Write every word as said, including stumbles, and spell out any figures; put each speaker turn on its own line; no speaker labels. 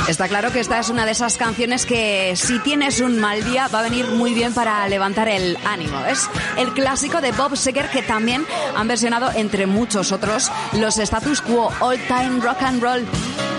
Está claro que esta es una de esas canciones que si tienes un mal día va a venir muy bien para levantar el ánimo. Es el clásico de Bob Seger que también han versionado, entre muchos otros, los Status Quo, All Time Rock and Roll.